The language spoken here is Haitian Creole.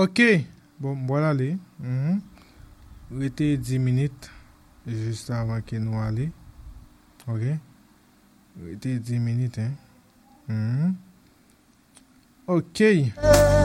Ok. Bon, voilà aller. Restez 10 minutes juste avant que nous allions. Ok. Restez 10 minutes. Hein. Ok.